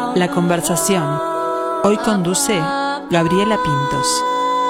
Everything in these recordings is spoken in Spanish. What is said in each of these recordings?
La conversación. Hoy conduce Gabriela Pintos.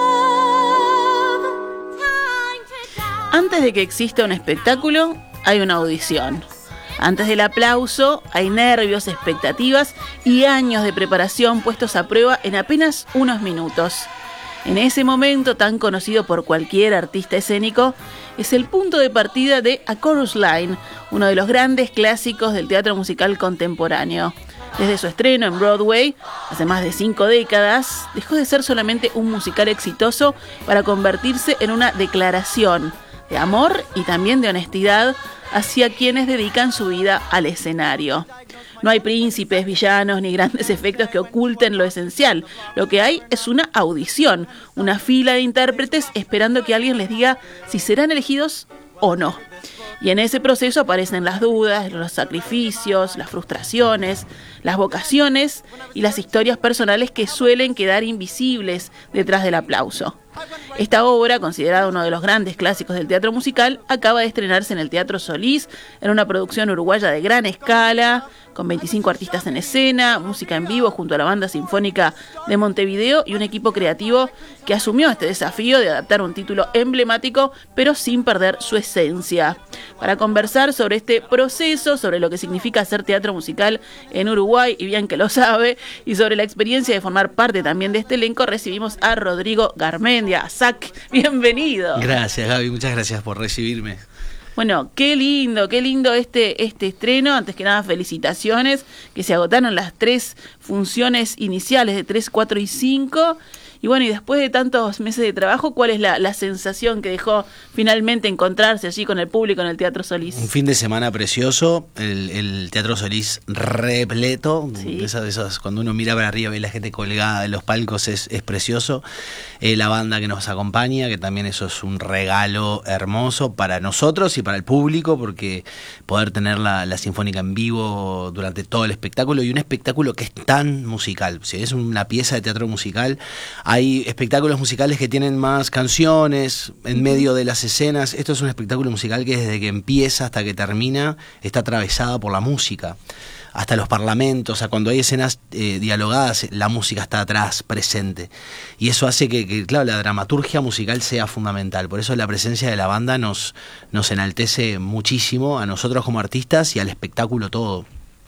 Antes de que exista un espectáculo, hay una audición. Antes del aplauso, hay nervios, expectativas y años de preparación puestos a prueba en apenas unos minutos. En ese momento, tan conocido por cualquier artista escénico, es el punto de partida de A Chorus Line, uno de los grandes clásicos del teatro musical contemporáneo. Desde su estreno en Broadway, hace más de 5 décadas, dejó de ser solamente un musical exitoso para convertirse en una declaración de amor y también de honestidad hacia quienes dedican su vida al escenario. No hay príncipes, villanos ni grandes efectos que oculten lo esencial. Lo que hay es una audición, una fila de intérpretes esperando que alguien les diga si serán elegidos o no. Y en ese proceso aparecen las dudas, los sacrificios, las frustraciones, las vocaciones y las historias personales que suelen quedar invisibles detrás del aplauso. Esta obra, considerada uno de los grandes clásicos del teatro musical, acaba de estrenarse en el Teatro Solís, en una producción uruguaya de gran escala, con 25 artistas en escena, música en vivo junto a la Banda Sinfónica de Montevideo y un equipo creativo que asumió este desafío de adaptar un título emblemático, pero sin perder su esencia. Para conversar sobre este proceso, sobre lo que significa hacer teatro musical en Uruguay, y bien que lo sabe, y sobre la experiencia de formar parte también de este elenco, recibimos a Rodrigo Garmendia. Zach, bienvenido. Gracias, Gaby, muchas gracias por recibirme. Bueno, qué lindo este estreno. Antes que nada, felicitaciones, que se agotaron las 3 funciones iniciales de 3, 4 y 5. Y bueno, y después de tantos meses de trabajo, ¿cuál es la sensación que dejó finalmente encontrarse allí con el público en el Teatro Solís? Un fin de semana precioso, el Teatro Solís repleto, sí. Esas, cuando uno mira para arriba ve la gente colgada de los palcos, es precioso. La banda que nos acompaña, que también eso es un regalo hermoso para nosotros y para el público, porque poder tener la Sinfónica en vivo durante todo el espectáculo, y un espectáculo que es tan musical, si es una pieza de teatro musical. Hay espectáculos musicales que tienen más canciones en medio de las escenas. Esto es un espectáculo musical que desde que empieza hasta que termina está atravesado por la música. Hasta los parlamentos, o sea, cuando hay escenas dialogadas, la música está atrás, presente. Y eso hace que, claro, la dramaturgia musical sea fundamental. Por eso la presencia de la banda nos enaltece muchísimo a nosotros como artistas y al espectáculo todo.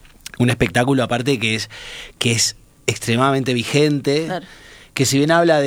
Un espectáculo aparte que es extremadamente vigente. Claro. Que si bien habla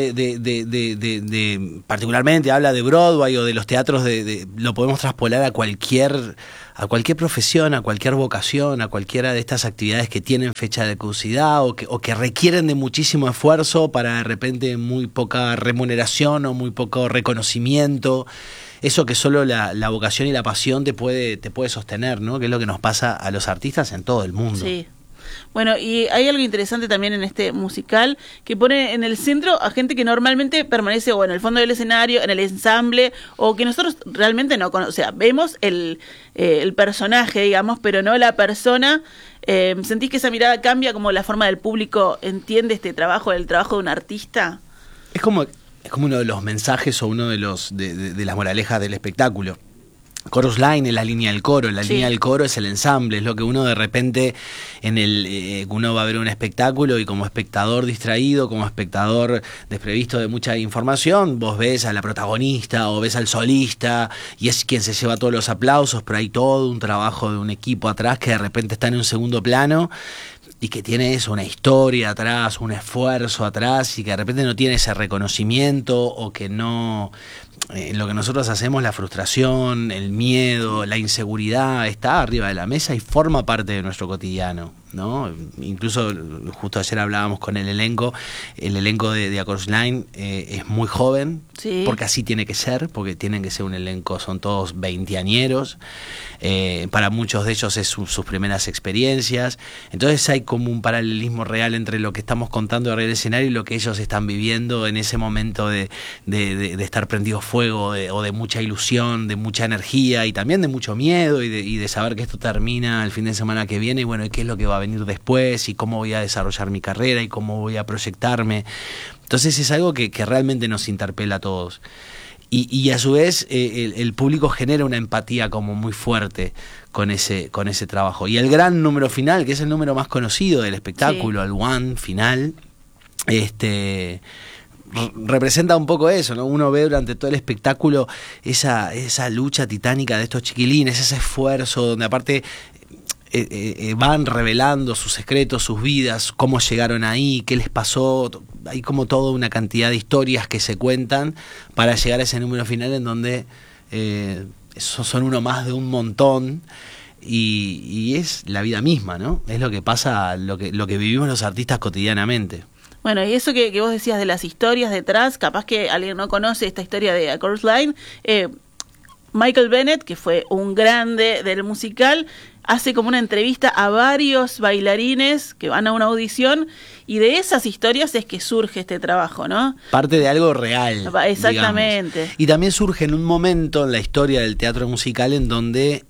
particularmente habla de Broadway o de los teatros, lo podemos traspolar a cualquier profesión, a cualquier vocación, a cualquiera de estas actividades que tienen fecha de caducidad o que requieren de muchísimo esfuerzo para de repente muy poca remuneración o muy poco reconocimiento. Eso que solo la vocación y la pasión te puede sostener, ¿no? Que es lo que nos pasa a los artistas en todo el mundo. Sí. Bueno, y hay algo interesante también en este musical que pone en el centro a gente que normalmente permanece o en el fondo del escenario, en el ensamble, o que nosotros realmente no conocemos. O sea, vemos el personaje, digamos, pero no la persona. ¿Sentís que esa mirada cambia como la forma del público entiende el trabajo de un artista? Es como uno de los mensajes o uno de las moralejas del espectáculo. Chorus Line es la línea del coro, la línea del coro es el ensamble, es lo que uno de repente uno va a ver un espectáculo y como espectador distraído, como espectador desprevisto de mucha información, vos ves a la protagonista o ves al solista y es quien se lleva todos los aplausos, pero hay todo un trabajo de un equipo atrás que de repente está en un segundo plano y que tiene eso, una historia atrás, un esfuerzo atrás y que de repente no tiene ese reconocimiento o que no... lo que nosotros hacemos, la frustración, el miedo, la inseguridad está arriba de la mesa y forma parte de nuestro cotidiano, ¿no? Incluso justo ayer hablábamos con el elenco de A Chorus Line es muy joven, sí. Porque así tiene que ser, porque tienen que ser un elenco, son todos veinteañeros, para muchos de ellos es sus primeras experiencias, entonces hay como un paralelismo real entre lo que estamos contando arriba del escenario y lo que ellos están viviendo en ese momento de estar prendidos fuego o de mucha ilusión, de mucha energía y también de mucho miedo y de saber que esto termina el fin de semana que viene y bueno, qué es lo que va a venir después y cómo voy a desarrollar mi carrera y cómo voy a proyectarme. Entonces es algo que realmente nos interpela a todos. Y a su vez el público genera una empatía como muy fuerte con ese trabajo. Y el gran número final, que es el número más conocido del espectáculo, el one final, representa un poco eso, ¿no? Uno ve durante todo el espectáculo esa lucha titánica de estos chiquilines, ese esfuerzo donde aparte van revelando sus secretos, sus vidas, cómo llegaron ahí, qué les pasó. Hay como toda una cantidad de historias que se cuentan para llegar a ese número final en donde son uno más de un montón. Y es la vida misma, ¿no? Es lo que pasa, lo que vivimos los artistas cotidianamente. Bueno, y eso que vos decías de las historias detrás, capaz que alguien no conoce esta historia de A Chorus Line. Michael Bennett, que fue un grande del musical, hace como una entrevista a varios bailarines que van a una audición, y de esas historias es que surge este trabajo, ¿no? Parte de algo real. Exactamente. Digamos. Y también surge en un momento en la historia del teatro musical en donde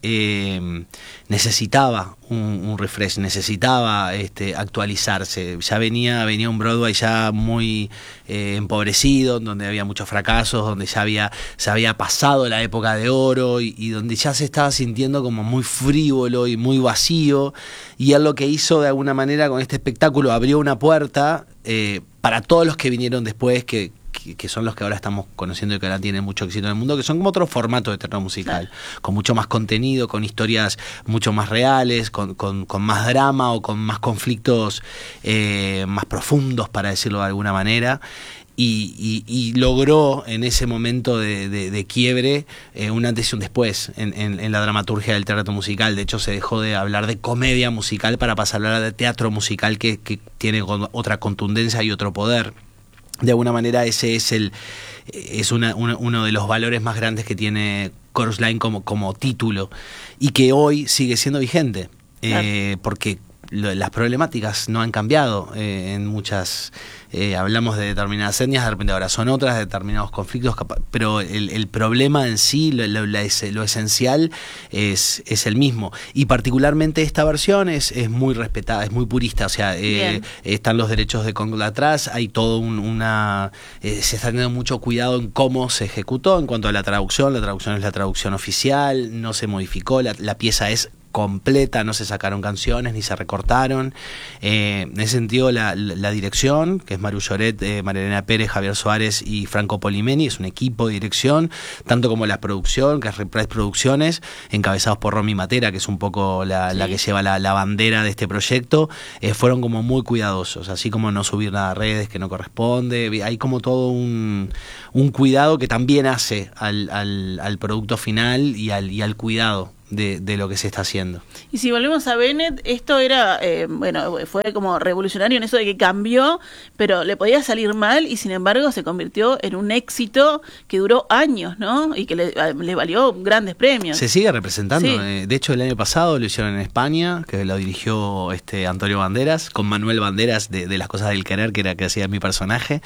necesitaba un refresh, necesitaba actualizarse. Ya venía un Broadway ya muy empobrecido, donde había muchos fracasos, donde ya se había pasado la época de oro y donde ya se estaba sintiendo como muy frívolo y muy vacío. Y él lo que hizo de alguna manera con este espectáculo, abrió una puerta para todos los que vinieron después, que son los que ahora estamos conociendo y que ahora tienen mucho éxito en el mundo, que son como otro formato de teatro musical, con mucho más contenido, con historias mucho más reales, con más drama o con más conflictos más profundos, para decirlo de alguna manera. Y logró en ese momento de quiebre un antes y un después en la dramaturgia del teatro musical. De hecho, se dejó de hablar de comedia musical para pasar a hablar de teatro musical, que tiene otra contundencia y otro poder. De alguna manera ese es uno de los valores más grandes que tiene Chorus Line como título, y que hoy sigue siendo vigente, porque las problemáticas no han cambiado en muchas. Hablamos de determinadas etnias, de repente ahora son otras, de determinados conflictos, pero el problema en sí, lo esencial es el mismo. Y particularmente esta versión es muy respetada, es muy purista, o sea, están los derechos de Congo atrás, hay todo se está teniendo mucho cuidado en cómo se ejecutó en cuanto a la traducción es la traducción oficial, no se modificó, la pieza es completa, no se sacaron canciones ni se recortaron. En ese sentido, la dirección, que es Maru Lloret, María Elena Pérez, Javier Suárez y Franco Polimeni, es un equipo de dirección, tanto como la producción, que es Reprise Producciones, encabezados por Romy Matera, que es un poco la que lleva la bandera de este proyecto. Fueron como muy cuidadosos, así como no subir nada a redes que no corresponde. Hay como todo un cuidado que también hace al producto final y al cuidado de lo que se está haciendo. Y si volvemos a Bennett, esto era, fue como revolucionario en eso de que cambió, pero le podía salir mal y sin embargo se convirtió en un éxito que duró años, ¿no? Y que le valió grandes premios. Se sigue representando. Sí. De hecho, el año pasado lo hicieron en España, que lo dirigió Antonio Banderas, con Manuel Banderas de Las Cosas del Querer, que hacía mi personaje,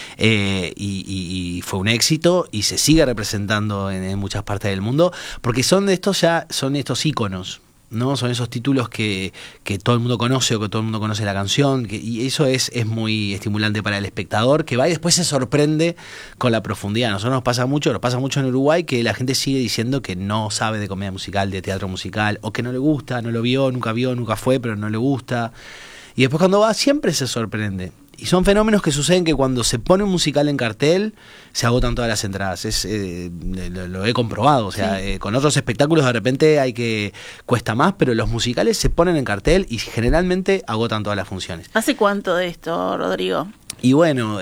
y fue un éxito y se sigue representando en muchas partes del mundo, porque son estos íconos, ¿no? Son esos títulos que todo el mundo conoce o que todo el mundo conoce la canción, y eso es muy estimulante para el espectador, que va y después se sorprende con la profundidad. A nosotros nos pasa mucho en Uruguay, que la gente sigue diciendo que no sabe de comedia musical, de teatro musical, o que no le gusta, no lo vio, nunca fue, pero no le gusta. Y después cuando va siempre se sorprende. Y son fenómenos que suceden que cuando se pone un musical en cartel se agotan todas las entradas. Lo he comprobado. O sea, con otros espectáculos de repente cuesta más, pero los musicales se ponen en cartel y generalmente agotan todas las funciones. ¿Hace cuánto de esto, Rodrigo? Y bueno,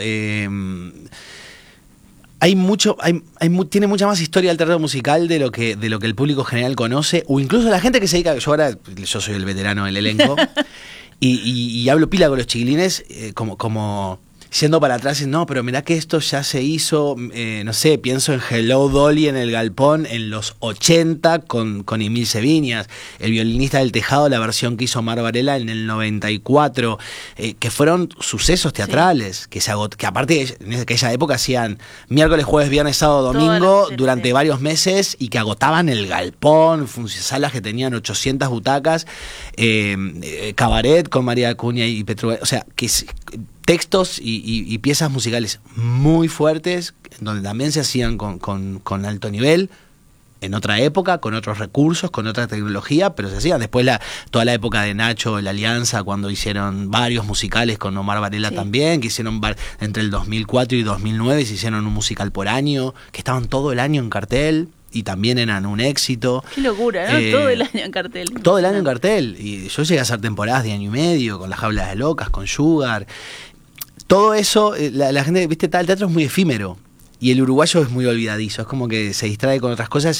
tiene mucha más historia el teatro musical de lo que el público general conoce, o incluso la gente que se dedica. Yo soy el veterano del elenco. Y hablo pila con los chiquilines, como yendo para atrás, no, pero mirá que esto ya se hizo, no sé, pienso en Hello Dolly en el Galpón en los 80 con Emilce Viñas, El violinista del tejado, la versión que hizo Mar Varela en el 94, que fueron sucesos teatrales, que aparte en aquella época hacían miércoles, jueves, viernes, sábado, domingo, durante varios meses, y que agotaban el Galpón, salas que tenían 800 butacas, cabaret con María Acuña y Petru, o sea, que textos y piezas musicales muy fuertes, donde también se hacían con alto nivel, en otra época, con otros recursos, con otra tecnología, pero se hacían. Después toda la época de Nacho, la Alianza, cuando hicieron varios musicales con Omar Varela también, que hicieron entre el 2004 y 2009, se hicieron un musical por año, que estaban todo el año en cartel y también eran un éxito. Qué locura, ¿no? Todo el año en cartel. Todo el año en cartel. Y yo llegué a hacer temporadas de año y medio, con Las Jaulas de Locas, con Sugar. Todo eso, la gente, viste, el teatro es muy efímero. Y el uruguayo es muy olvidadizo, es como que se distrae con otras cosas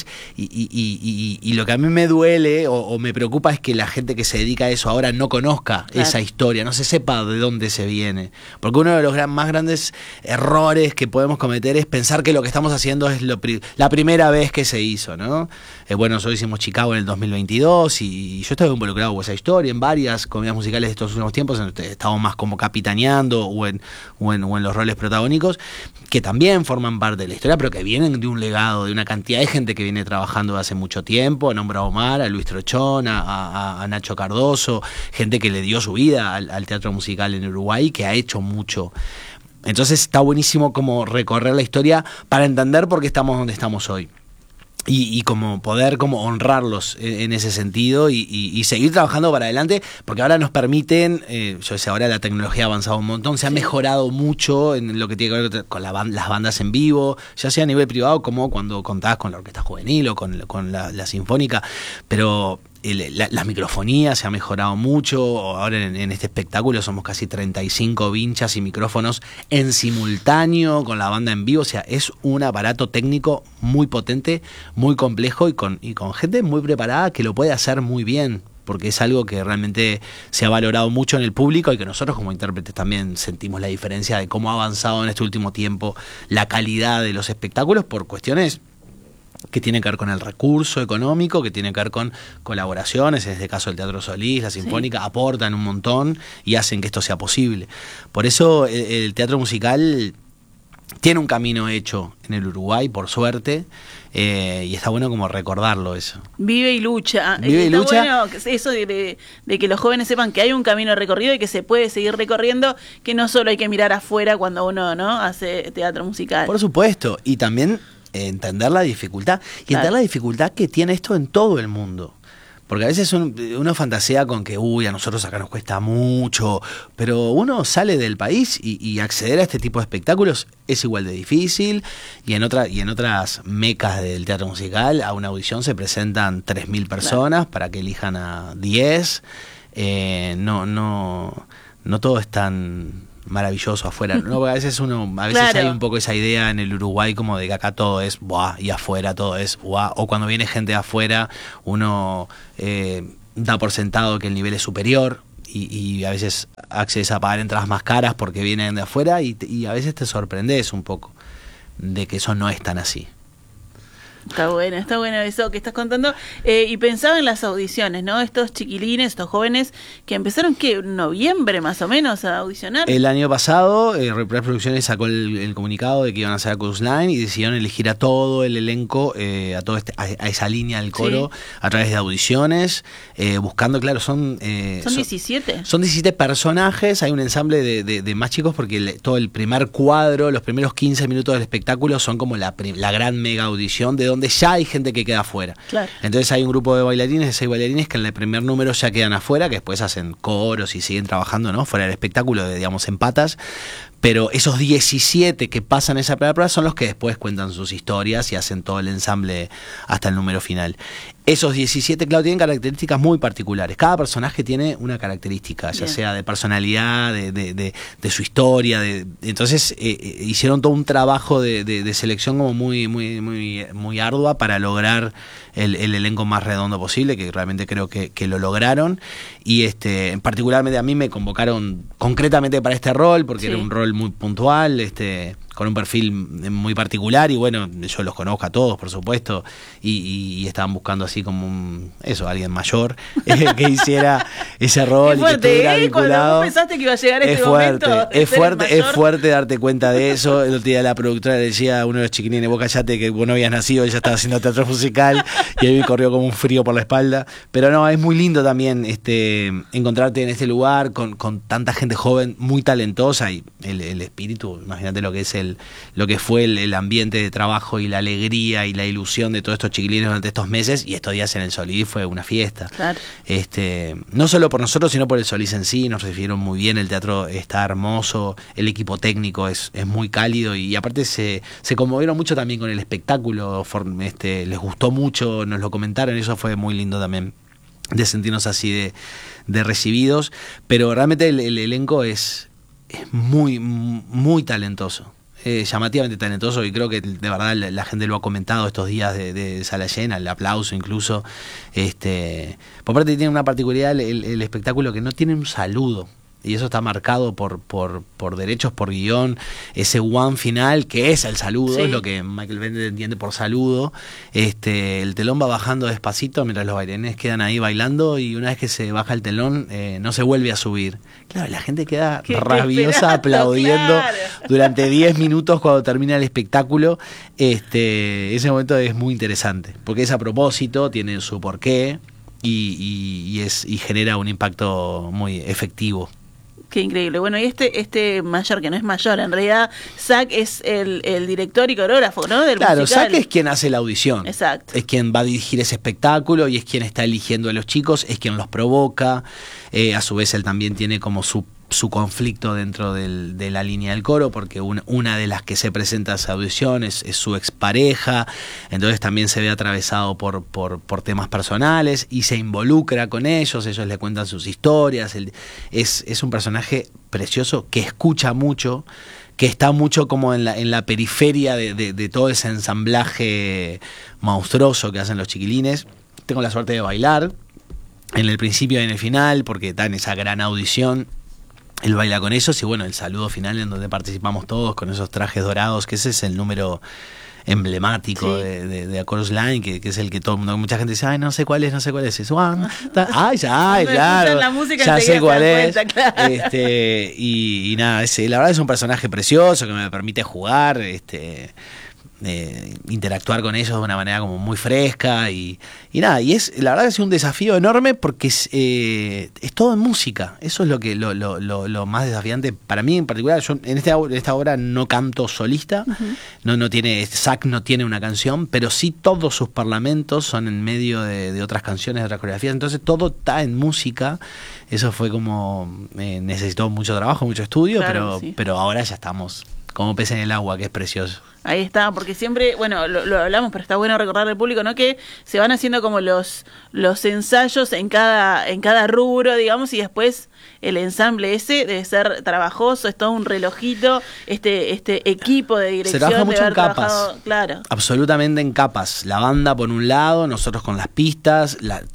y lo que a mí me duele o me preocupa es que la gente que se dedica a eso ahora no conozca esa historia, no se sepa de dónde se viene. Porque uno de los más grandes errores que podemos cometer es pensar que lo que estamos haciendo es la primera vez que se hizo, ¿no? Bueno, nosotros hicimos Chicago en el 2022 y yo estaba involucrado en esa historia, en varias comedias musicales de estos últimos tiempos, estábamos más como capitaneando o en los roles protagónicos, que también forman parte de la historia, pero que vienen de un legado, de una cantidad de gente que viene trabajando hace mucho tiempo. Nombra a Omar, a Luis Trochón, a Nacho Cardoso, gente que le dio su vida al teatro musical en Uruguay, que ha hecho mucho. Entonces está buenísimo como recorrer la historia para entender por qué estamos donde estamos hoy. Y como poder como honrarlos en ese sentido y seguir trabajando para adelante, porque ahora nos permiten, yo sé, ahora la tecnología ha avanzado un montón, se ha mejorado mucho en lo que tiene que ver con las bandas en vivo, ya sea a nivel privado como cuando contabas con la orquesta juvenil o con la sinfónica, pero las microfonías se ha mejorado mucho. Ahora en este espectáculo somos casi 35 vinchas y micrófonos en simultáneo con la banda en vivo. O sea, es un aparato técnico muy potente, muy complejo y con gente muy preparada que lo puede hacer muy bien, porque es algo que realmente se ha valorado mucho en el público y que nosotros como intérpretes también sentimos la diferencia de cómo ha avanzado en este último tiempo la calidad de los espectáculos por cuestiones que tiene que ver con el recurso económico, que tiene que ver con colaboraciones, en este caso el Teatro Solís, la Sinfónica, aportan un montón y hacen que esto sea posible. Por eso el teatro musical tiene un camino hecho en el Uruguay, por suerte, y está bueno como recordarlo eso. Vive y lucha. Vive y lucha. Bueno eso de que los jóvenes sepan que hay un camino recorrido y que se puede seguir recorriendo, que no solo hay que mirar afuera cuando uno hace teatro musical. Por supuesto, y también entender la dificultad y entender la dificultad que tiene esto en todo el mundo, porque a veces uno fantasea con que a nosotros acá nos cuesta mucho, pero uno sale del país y acceder a este tipo de espectáculos es igual de difícil, y en otras mecas del teatro musical a una audición se presentan 3.000 personas para que elijan a 10. No todo es tan maravilloso afuera, ¿no? Porque a veces hay un poco esa idea en el Uruguay como de que acá todo es ¡buah! Y afuera todo es ¡buah! O cuando viene gente de afuera uno da por sentado que el nivel es superior y a veces accedes a pagar entradas más caras porque vienen de afuera y a veces te sorprendes un poco de que eso no es tan así. Está bueno eso que estás contando. Y pensaba en las audiciones, ¿no? Estos chiquilines, estos jóvenes que empezaron, ¿qué? ¿En noviembre más o menos a audicionar? El año pasado, Reprise Producciones sacó el comunicado de que iban a hacer a Chorus Line y decidieron elegir a todo el elenco, a esa línea del coro, a través de audiciones, buscando, claro, son 17. Son 17 personajes, hay un ensamble de más chicos porque todo el primer cuadro, los primeros 15 minutos del espectáculo son como la gran mega audición de donde ya hay gente que queda afuera. Claro. Entonces hay un grupo de bailarines, de 6 bailarines que en el primer número ya quedan afuera, que después hacen coros y siguen trabajando, ¿no? Fuera del espectáculo, en patas. Pero esos 17 que pasan esa primera prueba son los que después cuentan sus historias y hacen todo el ensamble hasta el número final. Esos 17, claro, tienen características muy particulares. Cada personaje tiene una característica, ya sea de personalidad, de su historia. Entonces hicieron todo un trabajo de selección como muy ardua para lograr el elenco más redondo posible, que realmente creo que lo lograron. Y particularmente a mí me convocaron concretamente para este rol, porque era un rol rol muy puntual, con un perfil muy particular, y bueno, yo los conozco a todos, por supuesto, y estaban buscando así como alguien mayor que hiciera ese rol. Qué fuerte, y que estuviera vinculado. Cuando vos pensaste que iba a llegar este momento. Es fuerte darte cuenta de eso. El otro día la productora le decía a uno de los chiquilines: vos callate que vos no habías nacido, ella estaba haciendo teatro musical, y ahí me corrió como un frío por la espalda. Pero no, es muy lindo también encontrarte en este lugar con tanta gente joven, muy talentosa, y el espíritu, imagínate lo que es lo que fue el ambiente de trabajo y la alegría y la ilusión de todos estos chiquilines durante estos meses, y estos días en el Solís fue una fiesta. Claro. No solo por nosotros, sino por el Solís en sí. Nos recibieron muy bien, el teatro está hermoso, el equipo técnico es muy cálido, y aparte se conmovieron mucho también con el espectáculo, les gustó mucho, nos lo comentaron, y eso fue muy lindo también, de sentirnos así de recibidos. Pero realmente el elenco es muy, muy talentoso. Llamativamente talentoso, y creo que de verdad la gente lo ha comentado estos días de sala llena, el aplauso incluso. Por parte tiene una particularidad el espectáculo, que no tiene un saludo, y eso está marcado por derechos, por guión. Ese one final, que es el saludo, sí, es lo que Michael Bennett entiende por saludo. El telón va bajando despacito mientras los bailarines quedan ahí bailando, y una vez que se baja el telón, no se vuelve a subir. Claro, la gente queda rabiosa aplaudiendo, claro, durante 10 minutos cuando termina el espectáculo. Ese momento es muy interesante, porque es a propósito, tiene su porqué, y genera un impacto muy efectivo. Qué increíble. Bueno, y este mayor, que no es mayor, en realidad Zach es el director y coreógrafo, ¿no? Del claro, musical. Zach es quien hace la audición. Exacto. Es quien va a dirigir ese espectáculo, y es quien está eligiendo a los chicos, es quien los provoca. A su vez, él también tiene como su conflicto dentro de la línea del coro, porque una de las que se presenta a esa audición es su expareja, entonces también se ve atravesado por temas personales, y se involucra con ellos le cuentan sus historias. Es un personaje precioso, que escucha mucho, que está mucho como en la periferia de todo ese ensamblaje monstruoso que hacen los chiquilines. Tengo la suerte de bailar en el principio y en el final, porque está en esa gran audición. Él baila con ellos, y bueno, el saludo final en donde participamos todos con esos trajes dorados, que ese es el número emblemático, sí, de A Chorus Line, que es el que todo el mundo, mucha gente dice: ay, no sé cuál es. Es claro, la música ya sé cuál es. Cuenta, claro. Y nada, la verdad es un personaje precioso que me permite jugar, interactuar con ellos de una manera como muy fresca, y nada, y la verdad que es un desafío enorme, porque es todo en música. Eso es lo más desafiante para mí en particular. Yo en esta obra no canto solista, no tiene, Zach no tiene una canción, pero sí todos sus parlamentos son en medio de otras canciones, de otras coreografías, entonces todo está en música. Eso fue como necesitó mucho trabajo, mucho estudio, claro, pero ahora ya estamos como pez en el agua, que es precioso. Ahí está, porque siempre, bueno, lo hablamos, pero está bueno recordarle al público, ¿no? Que se van haciendo como los ensayos en cada rubro, digamos, y después el ensamble ese debe ser trabajoso, es todo un relojito, este equipo de dirección. Se trabaja mucho en capas, claro. Absolutamente en capas. La banda por un lado, nosotros con las pistas,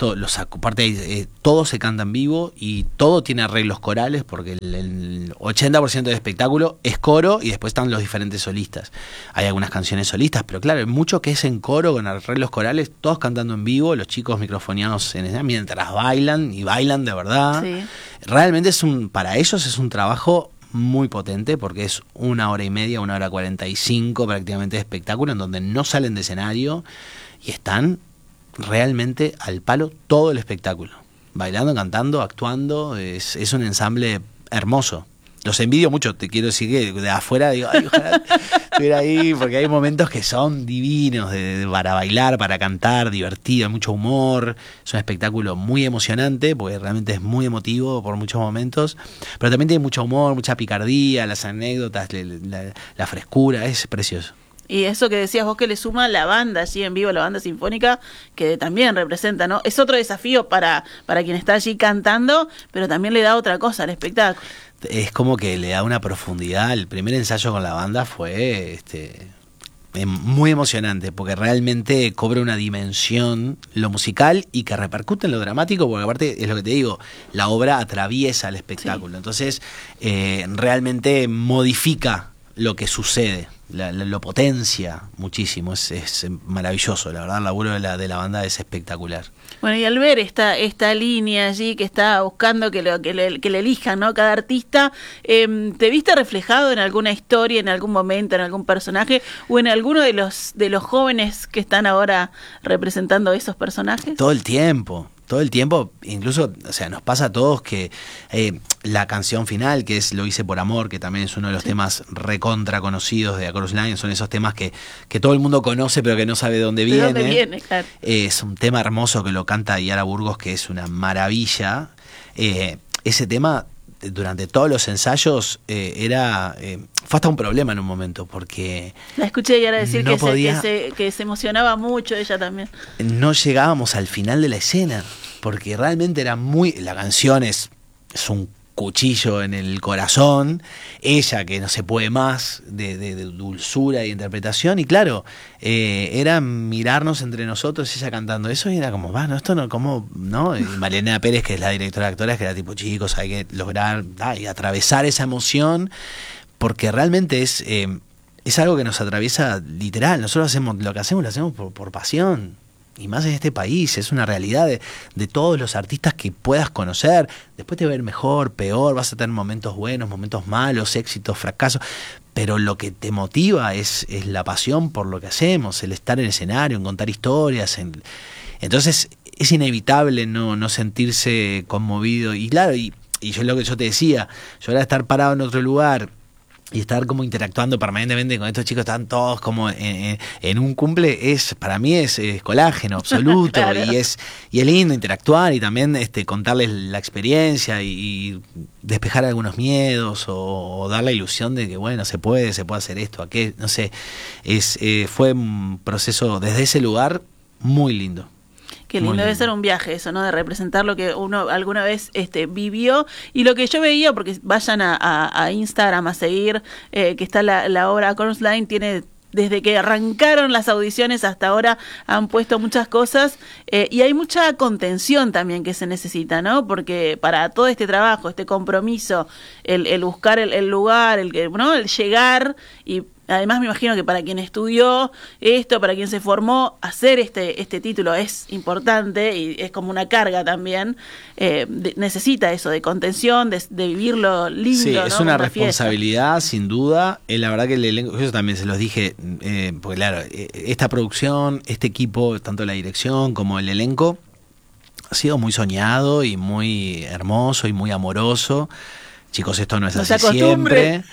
aparte todo se canta en vivo, y todo tiene arreglos corales, porque el 80% del espectáculo es coro, y después están los diferentes solistas. Hay algunas canciones solistas, pero claro, hay mucho que es en coro, con arreglos corales, todos cantando en vivo, los chicos microfoneados en escena, mientras bailan, y bailan de verdad. Sí. Realmente para ellos es un trabajo muy potente, porque es 1 hora y media, 1 hora 45 prácticamente de espectáculo, en donde no salen de escenario, y están realmente al palo todo el espectáculo, bailando, cantando, actuando. Es un ensamble hermoso. Los envidio mucho, te quiero decir que de afuera digo: ay, ojalá estuviera ahí, porque hay momentos que son divinos para bailar, para cantar, divertido, hay mucho humor. Es un espectáculo muy emocionante, porque realmente es muy emotivo por muchos momentos, pero también tiene mucho humor, mucha picardía, las anécdotas, la frescura, es precioso. Y eso que decías vos, que le suma la banda allí en vivo, la banda sinfónica, que también representa, ¿no? Es otro desafío para quien está allí cantando, pero también le da otra cosa al espectáculo. Es como que le da una profundidad. El primer ensayo con la banda fue muy emocionante, porque realmente cobra una dimensión lo musical y que repercute en lo dramático, porque aparte es lo que te digo, la obra atraviesa el espectáculo, entonces realmente modifica lo que sucede, lo potencia muchísimo, es maravilloso, la verdad el laburo de la banda es espectacular. Bueno, y al ver esta línea allí que está buscando que le elijan, ¿no? Cada artista, ¿te viste reflejado en alguna historia, en algún momento, en algún personaje o en alguno de los jóvenes que están ahora representando esos personajes? Todo el tiempo, incluso, o sea, nos pasa a todos que la canción final, que es Lo hice por amor, que también es uno de los temas recontra conocidos de A Chorus Line, son esos temas que todo el mundo conoce pero que no sabe de dónde viene. ¿De dónde viene? Claro. Es un tema hermoso que lo canta Yara Burgos, que es una maravilla. Ese tema, durante todos los ensayos, fue hasta un problema en un momento, porque la escuché Yara decir no que se emocionaba mucho, ella también. No llegábamos al final de la escena, porque realmente era la canción es un cuchillo en el corazón, ella que no se puede más de dulzura y de interpretación, y claro, era mirarnos entre nosotros, ella cantando eso, y era como, no, esto no, ¿cómo? ¿No? Y Malena Pérez, que es la directora de actores, que era tipo, chicos, hay que lograr y atravesar esa emoción, porque realmente es algo que nos atraviesa literal. Nosotros lo que hacemos lo hacemos por pasión. Y más en este país, es una realidad de todos los artistas que puedas conocer. Después te va a ir mejor, peor, vas a tener momentos buenos, momentos malos, éxitos, fracasos. Pero lo que te motiva es la pasión por lo que hacemos, el estar en el escenario, en contar historias. Entonces es inevitable no sentirse conmovido. Y claro, y yo lo que yo te decía, yo ahora estar parado en otro lugar y estar como interactuando permanentemente con estos chicos, están todos como en un cumple, para mí es colágeno absoluto. Claro. y es lindo interactuar y también contarles la experiencia y despejar algunos miedos o dar la ilusión de que bueno, se puede hacer esto, aquello, no sé, fue un proceso desde ese lugar muy lindo. Qué lindo, debe ser un viaje eso, ¿no? De representar lo que uno alguna vez vivió. Y lo que yo veía, porque vayan a Instagram a seguir, que está la obra Chorus Line, tiene, desde que arrancaron las audiciones hasta ahora, han puesto muchas cosas, y hay mucha contención también que se necesita, ¿no? Porque para todo este trabajo, este compromiso, el buscar el lugar, ¿no? El llegar, y además me imagino que para quien estudió esto, para quien se formó, hacer este título es importante y es como una carga también. Necesita eso de contención, de vivirlo lindo. Sí, es una responsabilidad, sin duda. La verdad que el elenco, eso también se los dije, porque claro, esta producción, este equipo, tanto la dirección como el elenco, ha sido muy soñado y muy hermoso y muy amoroso. Chicos, esto no es así siempre.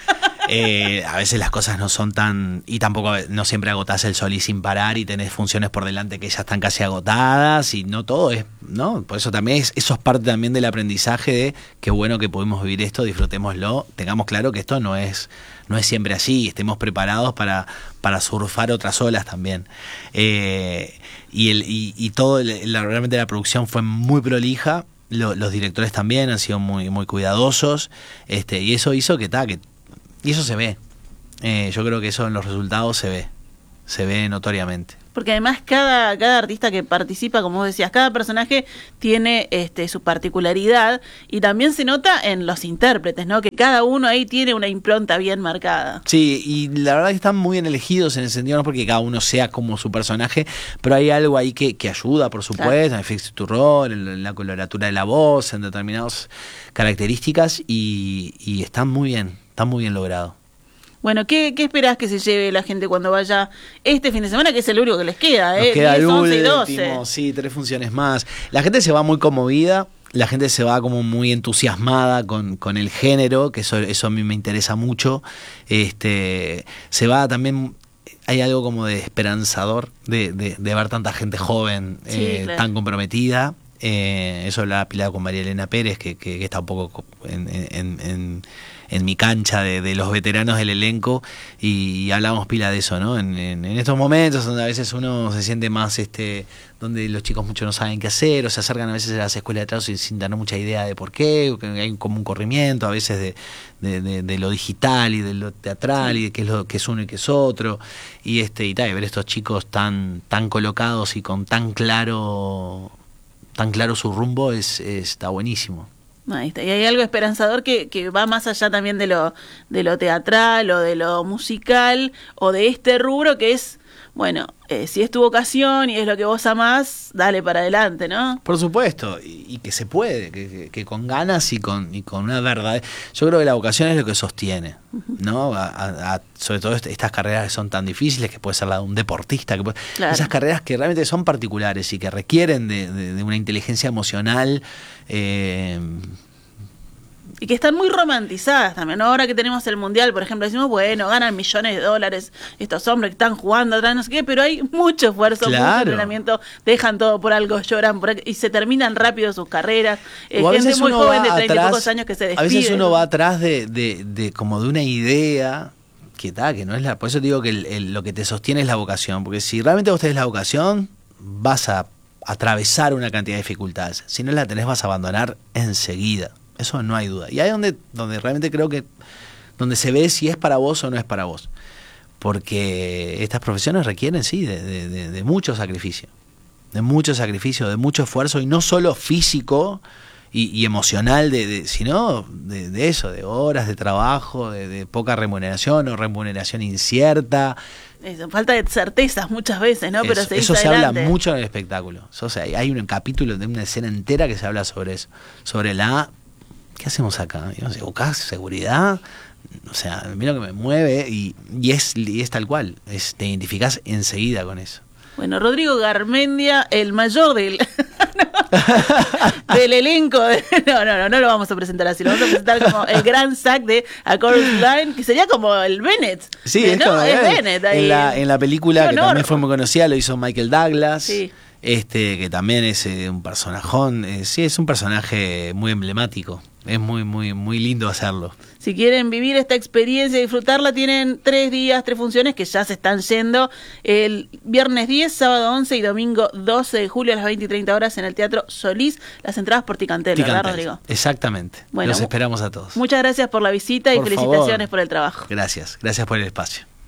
A veces las cosas no son tan... Y tampoco no siempre agotás el sol y sin parar y tenés funciones por delante que ya están casi agotadas y no todo es... ¿no? Por eso también eso es parte también del aprendizaje de qué bueno que podemos vivir esto, disfrutémoslo, tengamos claro que esto no es siempre así, estemos preparados para surfar otras olas también. Y todo, realmente la producción fue muy prolija, los directores también han sido muy, muy cuidadosos, y eso hizo y eso se ve. Yo creo que eso en los resultados se ve notoriamente. Porque además cada artista que participa, como vos decías, cada personaje tiene su particularidad y también se nota en los intérpretes, ¿no? Que cada uno ahí tiene una impronta bien marcada. Sí, y la verdad que están muy bien elegidos en el sentido, no porque cada uno sea como su personaje, pero hay algo ahí que ayuda, por supuesto, claro, en Fix tu rol, en la coloratura de la voz, en determinadas características y están muy bien logrado. Bueno, ¿qué esperás que se lleve la gente cuando vaya este fin de semana, que es el único que les queda? Nos queda 10, el 11 y 12. Sí, 3 funciones más. La gente se va muy conmovida, la gente se va como muy entusiasmada con el género, que eso a mí me interesa mucho. Se va también... Hay algo como de esperanzador de ver tanta gente joven, sí, claro, tan comprometida. Eso lo ha apilado con María Elena Pérez, que está un poco en mi cancha de los veteranos del elenco, y hablábamos pila de eso, ¿no? En estos momentos donde a veces uno se siente más, donde los chicos mucho no saben qué hacer, o se acercan a veces a las escuelas de teatro sin tener mucha idea de por qué, que hay como un corrimiento a veces de lo digital y de lo teatral, y de qué es lo que es uno y qué es otro, y ver estos chicos tan colocados y con tan claro su rumbo está buenísimo. Ahí está. Y hay algo esperanzador que va más allá también de lo teatral o de lo musical o de este rubro, que es, bueno, si es tu vocación y es lo que vos amás, dale para adelante, ¿no? Por supuesto, y que se puede, que con ganas y con una verdad. Yo creo que la vocación es lo que sostiene, ¿no? Sobre todo estas carreras que son tan difíciles, que puede ser la de un deportista, Claro. Esas carreras que realmente son particulares y que requieren de una inteligencia emocional. Y que están muy romantizadas también, ¿no? Ahora que tenemos el Mundial, por ejemplo, decimos, bueno, ganan millones de dólares estos hombres que están jugando atrás, no sé qué, pero hay mucho esfuerzo, mucho entrenamiento, dejan todo por algo, lloran por algo, y se terminan rápido sus carreras. Gente muy joven de 30 y pocos años que se despide. A veces uno va atrás de como de una idea que no es por eso digo que lo que te sostiene es la vocación, porque si realmente vos tenés la vocación, vas a atravesar una cantidad de dificultades. Si no la tenés, vas a abandonar enseguida. Eso no hay duda. Y ahí es donde realmente creo que donde se ve si es para vos o no es para vos. Porque estas profesiones requieren, sí, de mucho sacrificio. De mucho sacrificio, de mucho esfuerzo, y no solo físico y emocional, sino de eso, de horas de trabajo, de poca remuneración o remuneración incierta. Falta de certezas muchas veces, ¿no? Pero eso se habla mucho en el espectáculo. O sea, hay un capítulo de una escena entera que se habla sobre eso. Sobre ¿qué hacemos acá? Y no sé, ¿buscás seguridad? O sea, mira lo que me mueve y es tal cual. Te identificás enseguida con eso. Bueno, Rodrigo Garmendia, el mayor del elenco. No lo vamos a presentar así, lo vamos a presentar como el gran Zack de A Chorus Line, que sería como el Bennett. Sí, es Bennett. Ahí. En la película, que también fue muy conocida, lo hizo Michael Douglas. Sí. Que también es un personajón. Sí, es un personaje muy emblemático. Es muy, muy, muy lindo hacerlo. Si quieren vivir esta experiencia y disfrutarla, tienen 3 días, 3 funciones que ya se están yendo. El viernes 10, sábado 11 y domingo 12 de julio a las 20 y 30 horas en el Teatro Solís. Las entradas por Ticantel, ¿verdad, Rodrigo? Exactamente. Bueno, los esperamos a todos. Muchas gracias por la visita y felicitaciones por el trabajo. Gracias por el espacio.